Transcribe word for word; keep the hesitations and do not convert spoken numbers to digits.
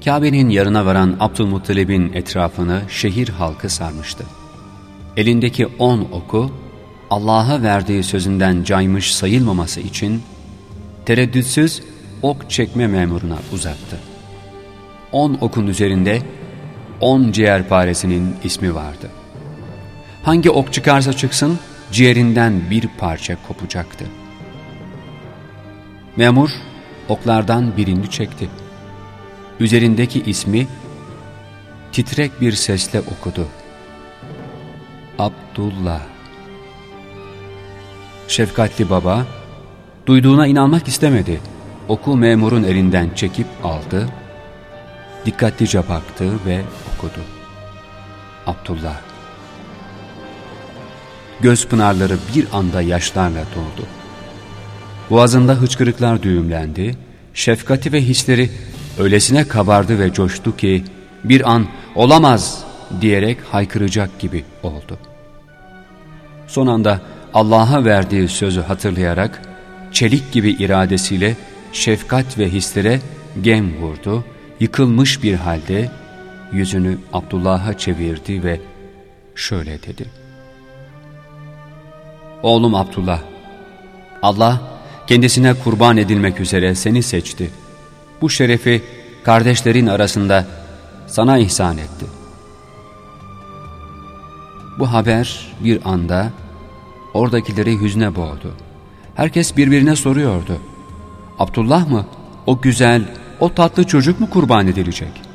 Kabe'nin yanına varan Abdülmuttalib'in etrafını şehir halkı sarmıştı. Elindeki on oku, Allah'a verdiği sözünden caymış sayılmaması için tereddütsüz ok çekme memuruna uzattı. On okun üzerinde on ciğerparesinin ismi vardı. Hangi ok çıkarsa çıksın, ciğerinden bir parça kopacaktı. Memur oklardan birini çekti. Üzerindeki ismi titrek bir sesle okudu. Abdullah. Şefkatli baba, duyduğuna inanmak istemedi. Oku memurun elinden çekip aldı, dikkatlice baktı ve okudu. Abdullah. Göz pınarları bir anda yaşlarla doldu. Boğazında hıçkırıklar düğümlendi, şefkati ve hisleri öylesine kabardı ve coştu ki bir an olamaz diyerek haykıracak gibi oldu. Son anda Allah'a verdiği sözü hatırlayarak çelik gibi iradesiyle şefkat ve hislere gem vurdu, yıkılmış bir halde yüzünü Abdullah'a çevirdi ve şöyle dedi. Oğlum Abdullah, Allah kendisine kurban edilmek üzere seni seçti. Bu şerefi kardeşlerin arasında sana ihsan etti. Bu haber bir anda oradakileri hüzne boğdu. Herkes birbirine soruyordu. Abdullah mı? O güzel, o tatlı çocuk mu kurban edilecek?